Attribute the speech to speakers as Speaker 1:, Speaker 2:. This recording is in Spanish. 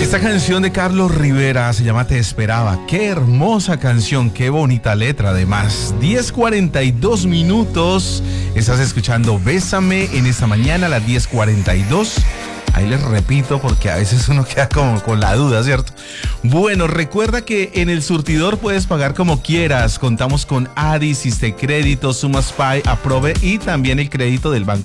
Speaker 1: Esta canción de Carlos Rivera se llama Te Esperaba. Qué hermosa canción, qué bonita letra además. 10:42 minutos. Estás escuchando Bésame en esta mañana a las 10:42. Ahí les repito porque a veces uno queda como con la duda, ¿cierto? Bueno, recuerda que en el surtidor puedes pagar como quieras. Contamos con ADI, Sistecrédito, Sumas Pay, Aprove y también el crédito del Banco